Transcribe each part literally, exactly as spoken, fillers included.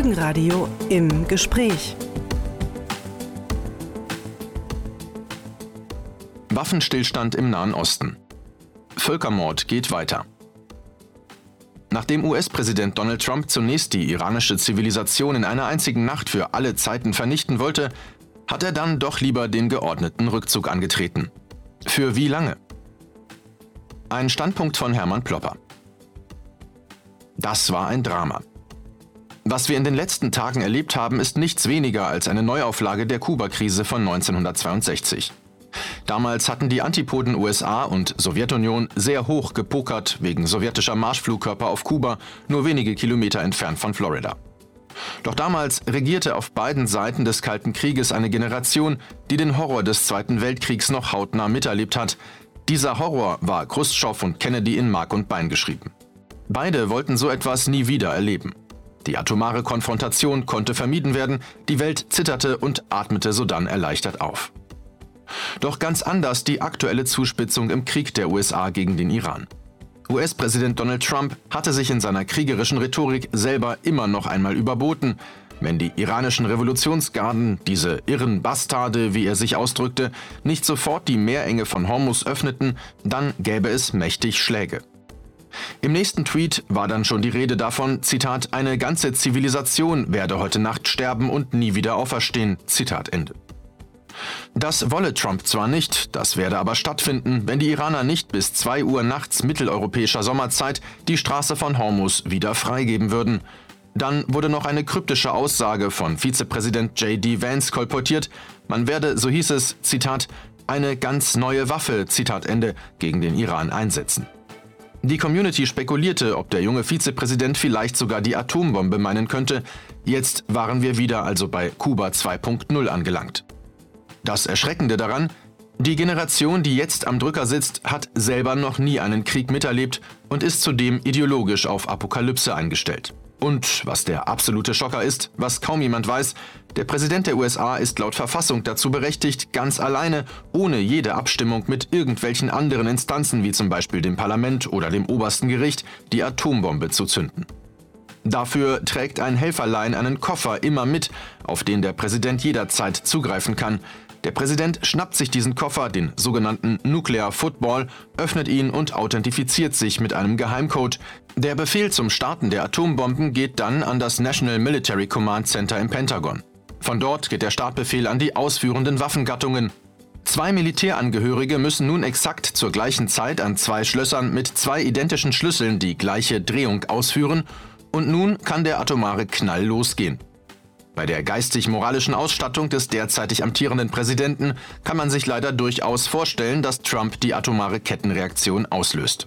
Folgenradio im Gespräch. Waffenstillstand im Nahen Osten. Völkermord geht weiter. Nachdem U S-Präsident Donald Trump zunächst die iranische Zivilisation in einer einzigen Nacht für alle Zeiten vernichten wollte, hat er dann doch lieber den geordneten Rückzug angetreten. Für wie lange? Ein Standpunkt von Hermann Plopper. Das war ein Drama. Was wir in den letzten Tagen erlebt haben, ist nichts weniger als eine Neuauflage der Kuba-Krise von neunzehnhundertzweiundsechzig. Damals hatten die Antipoden U S A und Sowjetunion sehr hoch gepokert wegen sowjetischer Marschflugkörper auf Kuba, nur wenige Kilometer entfernt von Florida. Doch damals regierte auf beiden Seiten des Kalten Krieges eine Generation, die den Horror des Zweiten Weltkriegs noch hautnah miterlebt hat. Dieser Horror war Chruschtschow und Kennedy in Mark und Bein geschrieben. Beide wollten so etwas nie wieder erleben. Die atomare Konfrontation konnte vermieden werden, die Welt zitterte und atmete sodann erleichtert auf. Doch ganz anders die aktuelle Zuspitzung im Krieg der U S A gegen den Iran. U S-Präsident Donald Trump hatte sich in seiner kriegerischen Rhetorik selber immer noch einmal überboten. Wenn die iranischen Revolutionsgarden, diese irren Bastarde, wie er sich ausdrückte, nicht sofort die Meerenge von Hormuz öffneten, dann gäbe es mächtig Schläge. Im nächsten Tweet war dann schon die Rede davon, Zitat, eine ganze Zivilisation werde heute Nacht sterben und nie wieder auferstehen, Zitat Ende. Das wolle Trump zwar nicht, das werde aber stattfinden, wenn die Iraner nicht bis zwei Uhr nachts mitteleuropäischer Sommerzeit die Straße von Hormuz wieder freigeben würden. Dann wurde noch eine kryptische Aussage von Vizepräsident J D Vance kolportiert, man werde, so hieß es, Zitat, eine ganz neue Waffe, Zitat Ende, gegen den Iran einsetzen. Die Community spekulierte, ob der junge Vizepräsident vielleicht sogar die Atombombe meinen könnte. Jetzt waren wir wieder also bei Kuba zwei Punkt null angelangt. Das Erschreckende daran, die Generation, die jetzt am Drücker sitzt, hat selber noch nie einen Krieg miterlebt und ist zudem ideologisch auf Apokalypse eingestellt. Und was der absolute Schocker ist, was kaum jemand weiß, der Präsident der U S A ist laut Verfassung dazu berechtigt, ganz alleine, ohne jede Abstimmung mit irgendwelchen anderen Instanzen wie zum Beispiel dem Parlament oder dem obersten Gericht, die Atombombe zu zünden. Dafür trägt ein Helferlein einen Koffer immer mit, auf den der Präsident jederzeit zugreifen kann. Der Präsident schnappt sich diesen Koffer, den sogenannten Nuclear Football, öffnet ihn und authentifiziert sich mit einem Geheimcode. Der Befehl zum Starten der Atombomben geht dann an das National Military Command Center im Pentagon. Von dort geht der Startbefehl an die ausführenden Waffengattungen. Zwei Militärangehörige müssen nun exakt zur gleichen Zeit an zwei Schlössern mit zwei identischen Schlüsseln die gleiche Drehung ausführen und nun kann der atomare Knall losgehen. Bei der geistig-moralischen Ausstattung des derzeitig amtierenden Präsidenten kann man sich leider durchaus vorstellen, dass Trump die atomare Kettenreaktion auslöst.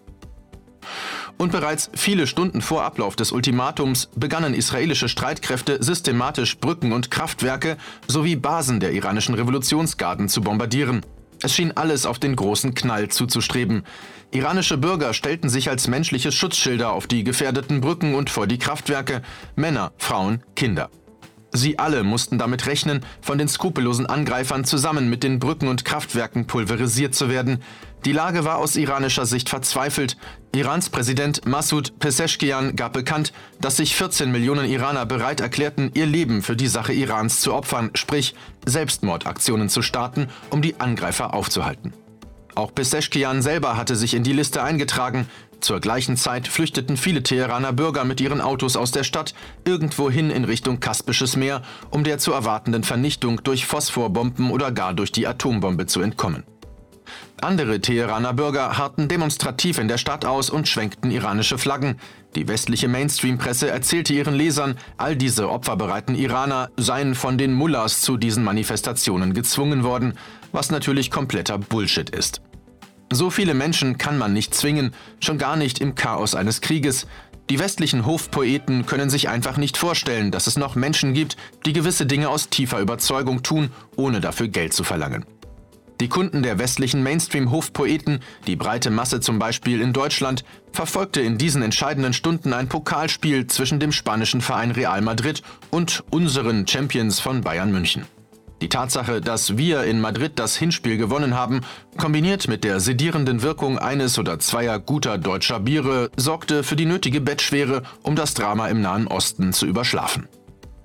Und bereits viele Stunden vor Ablauf des Ultimatums begannen israelische Streitkräfte systematisch Brücken und Kraftwerke sowie Basen der iranischen Revolutionsgarden zu bombardieren. Es schien alles auf den großen Knall zuzustreben. Iranische Bürger stellten sich als menschliche Schutzschilder auf die gefährdeten Brücken und vor die Kraftwerke, Männer, Frauen, Kinder. Sie alle mussten damit rechnen, von den skrupellosen Angreifern zusammen mit den Brücken und Kraftwerken pulverisiert zu werden. Die Lage war aus iranischer Sicht verzweifelt. Irans Präsident Massoud Pezeshkian gab bekannt, dass sich vierzehn Millionen Iraner bereit erklärten, ihr Leben für die Sache Irans zu opfern, sprich Selbstmordaktionen zu starten, um die Angreifer aufzuhalten. Auch Pezeshkian selber hatte sich in die Liste eingetragen. Zur gleichen Zeit flüchteten viele Teheraner Bürger mit ihren Autos aus der Stadt irgendwohin in Richtung Kaspisches Meer, um der zu erwartenden Vernichtung durch Phosphorbomben oder gar durch die Atombombe zu entkommen. Andere Teheraner Bürger harrten demonstrativ in der Stadt aus und schwenkten iranische Flaggen. Die westliche Mainstream-Presse erzählte ihren Lesern, all diese opferbereiten Iraner seien von den Mullahs zu diesen Manifestationen gezwungen worden, was natürlich kompletter Bullshit ist. So viele Menschen kann man nicht zwingen, schon gar nicht im Chaos eines Krieges. Die westlichen Hofpoeten können sich einfach nicht vorstellen, dass es noch Menschen gibt, die gewisse Dinge aus tiefer Überzeugung tun, ohne dafür Geld zu verlangen. Die Kunden der westlichen Mainstream-Hofpoeten, die breite Masse zum Beispiel in Deutschland, verfolgte in diesen entscheidenden Stunden ein Pokalspiel zwischen dem spanischen Verein Real Madrid und unseren Champions von Bayern München. Die Tatsache, dass wir in Madrid das Hinspiel gewonnen haben, kombiniert mit der sedierenden Wirkung eines oder zweier guter deutscher Biere, sorgte für die nötige Bettschwere, um das Drama im Nahen Osten zu überschlafen.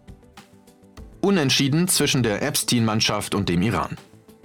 Unentschieden zwischen der Epstein-Mannschaft und dem Iran.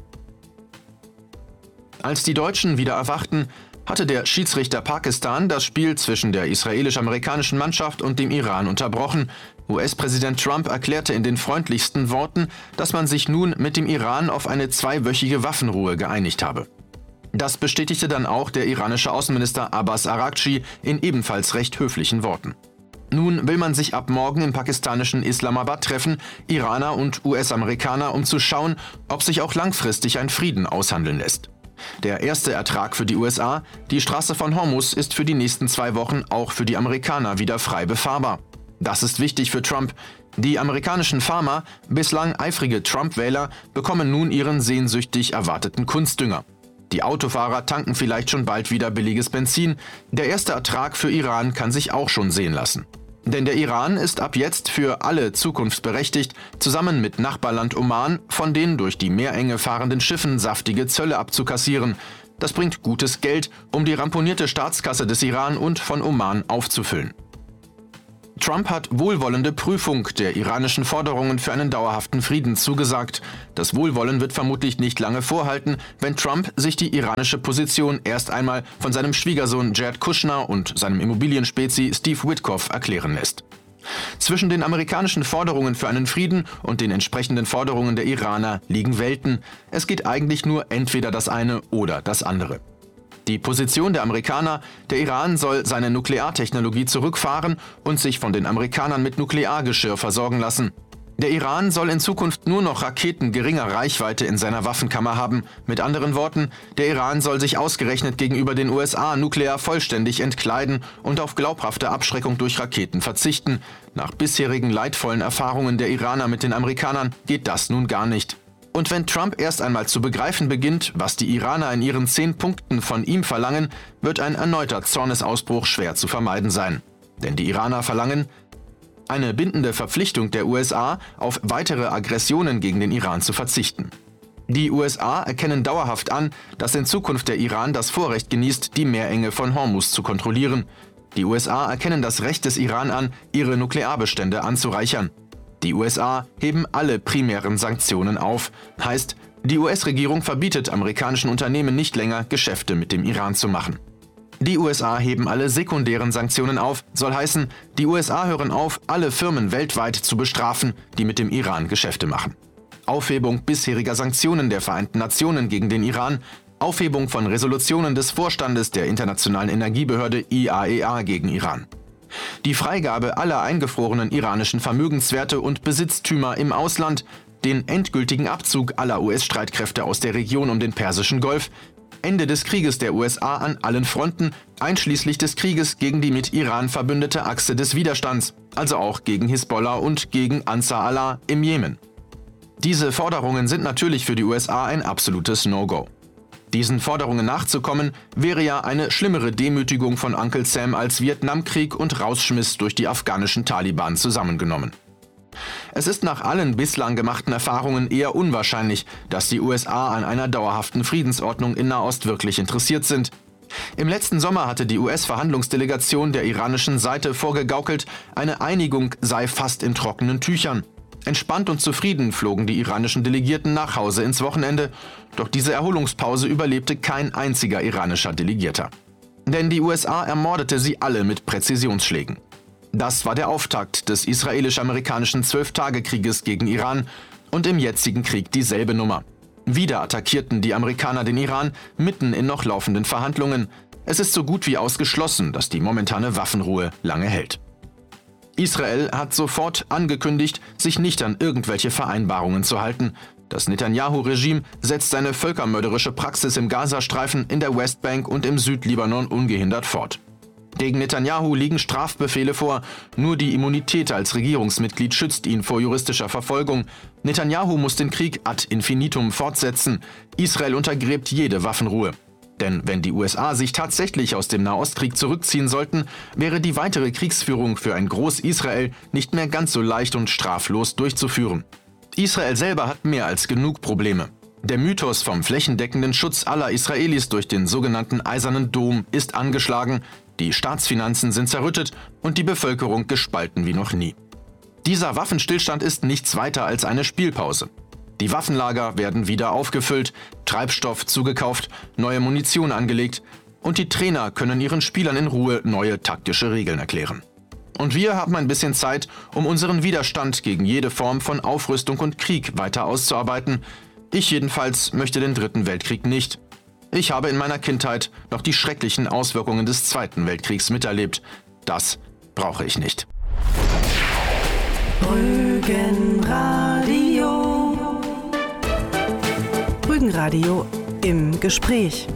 Als die Deutschen wieder erwachten, hatte der Schiedsrichter Pakistan das Spiel zwischen der israelisch-amerikanischen Mannschaft und dem Iran unterbrochen. U S-Präsident Trump erklärte in den freundlichsten Worten, dass man sich nun mit dem Iran auf eine zweiwöchige Waffenruhe geeinigt habe. Das bestätigte dann auch der iranische Außenminister Abbas Araghchi in ebenfalls recht höflichen Worten. Nun will man sich ab morgen im pakistanischen Islamabad treffen, Iraner und U S-Amerikaner, um zu schauen, ob sich auch langfristig ein Frieden aushandeln lässt. Der erste Ertrag für die U S A, die Straße von Hormuz, ist für die nächsten zwei Wochen auch für die Amerikaner wieder frei befahrbar. Das ist wichtig für Trump. Die amerikanischen Farmer, bislang eifrige Trump-Wähler, bekommen nun ihren sehnsüchtig erwarteten Kunstdünger. Die Autofahrer tanken vielleicht schon bald wieder billiges Benzin. Der erste Ertrag für Iran kann sich auch schon sehen lassen. Denn der Iran ist ab jetzt für alle zukunftsberechtigt, zusammen mit Nachbarland Oman von den durch die Meerenge fahrenden Schiffen saftige Zölle abzukassieren. Das bringt gutes Geld, um die ramponierte Staatskasse des Iran und von Oman aufzufüllen. Trump hat wohlwollende Prüfung der iranischen Forderungen für einen dauerhaften Frieden zugesagt. Das Wohlwollen wird vermutlich nicht lange vorhalten, wenn Trump sich die iranische Position erst einmal von seinem Schwiegersohn Jared Kushner und seinem Immobilienspezi Steve Witkoff erklären lässt. Zwischen den amerikanischen Forderungen für einen Frieden und den entsprechenden Forderungen der Iraner liegen Welten. Es geht eigentlich nur entweder das eine oder das andere. Die Position der Amerikaner: Der Iran soll seine Nukleartechnologie zurückfahren und sich von den Amerikanern mit Nukleargeschirr versorgen lassen. Der Iran soll in Zukunft nur noch Raketen geringer Reichweite in seiner Waffenkammer haben. Mit anderen Worten, der Iran soll sich ausgerechnet gegenüber den U S A nuklear vollständig entkleiden und auf glaubhafte Abschreckung durch Raketen verzichten. Nach bisherigen leidvollen Erfahrungen der Iraner mit den Amerikanern geht das nun gar nicht. Und wenn Trump erst einmal zu begreifen beginnt, was die Iraner in ihren zehn Punkten von ihm verlangen, wird ein erneuter Zornesausbruch schwer zu vermeiden sein. Denn die Iraner verlangen eine bindende Verpflichtung der U S A, auf weitere Aggressionen gegen den Iran zu verzichten. Die U S A erkennen dauerhaft an, dass in Zukunft der Iran das Vorrecht genießt, die Meerenge von Hormuz zu kontrollieren. Die U S A erkennen das Recht des Iran an, ihre Nuklearbestände anzureichern. Die U S A heben alle primären Sanktionen auf. Heißt, die U S-Regierung verbietet amerikanischen Unternehmen nicht länger, Geschäfte mit dem Iran zu machen. Die U S A heben alle sekundären Sanktionen auf, soll heißen, die U S A hören auf, alle Firmen weltweit zu bestrafen, die mit dem Iran Geschäfte machen. Aufhebung bisheriger Sanktionen der Vereinten Nationen gegen den Iran, Aufhebung von Resolutionen des Vorstandes der Internationalen Energiebehörde I A E A gegen Iran. Die Freigabe aller eingefrorenen iranischen Vermögenswerte und Besitztümer im Ausland, den endgültigen Abzug aller U S-Streitkräfte aus der Region um den Persischen Golf, Ende des Krieges der U S A an allen Fronten, einschließlich des Krieges gegen die mit Iran verbündete Achse des Widerstands, also auch gegen Hisbollah und gegen Ansar Allah im Jemen. Diese Forderungen sind natürlich für die U S A ein absolutes No-Go. Diesen Forderungen nachzukommen, wäre ja eine schlimmere Demütigung von Uncle Sam als Vietnamkrieg und Rausschmiss durch die afghanischen Taliban zusammengenommen. Es ist nach allen bislang gemachten Erfahrungen eher unwahrscheinlich, dass die U S A an einer dauerhaften Friedensordnung in Nahost wirklich interessiert sind. Im letzten Sommer hatte die U S-Verhandlungsdelegation der iranischen Seite vorgegaukelt, eine Einigung sei fast in trockenen Tüchern. Entspannt und zufrieden flogen die iranischen Delegierten nach Hause ins Wochenende, doch diese Erholungspause überlebte kein einziger iranischer Delegierter. Denn die U S A ermordete sie alle mit Präzisionsschlägen. Das war der Auftakt des israelisch-amerikanischen Zwölf-Tage-Krieges gegen Iran und im jetzigen Krieg dieselbe Nummer. Wieder attackierten die Amerikaner den Iran mitten in noch laufenden Verhandlungen. Es ist so gut wie ausgeschlossen, dass die momentane Waffenruhe lange hält. Israel hat sofort angekündigt, sich nicht an irgendwelche Vereinbarungen zu halten. Das Netanyahu-Regime setzt seine völkermörderische Praxis im Gazastreifen, in der Westbank und im Südlibanon ungehindert fort. Gegen Netanyahu liegen Strafbefehle vor, nur die Immunität als Regierungsmitglied schützt ihn vor juristischer Verfolgung. Netanyahu muss den Krieg ad infinitum fortsetzen. Israel untergräbt jede Waffenruhe. Denn wenn die U S A sich tatsächlich aus dem Nahostkrieg zurückziehen sollten, wäre die weitere Kriegsführung für ein Groß-Israel nicht mehr ganz so leicht und straflos durchzuführen. Israel selber hat mehr als genug Probleme. Der Mythos vom flächendeckenden Schutz aller Israelis durch den sogenannten Eisernen Dom ist angeschlagen, die Staatsfinanzen sind zerrüttet und die Bevölkerung gespalten wie noch nie. Dieser Waffenstillstand ist nichts weiter als eine Spielpause. Die Waffenlager werden wieder aufgefüllt, Treibstoff zugekauft, neue Munition angelegt und die Trainer können ihren Spielern in Ruhe neue taktische Regeln erklären. Und wir haben ein bisschen Zeit, um unseren Widerstand gegen jede Form von Aufrüstung und Krieg weiter auszuarbeiten. Ich jedenfalls möchte den Dritten Weltkrieg nicht. Ich habe in meiner Kindheit noch die schrecklichen Auswirkungen des Zweiten Weltkriegs miterlebt. Das brauche ich nicht. Rügenradio. Rügenradio im Gespräch.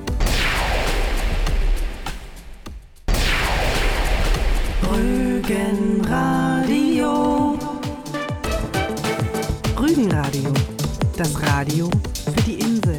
Rügenradio. Rügenradio. Das Radio für die Insel.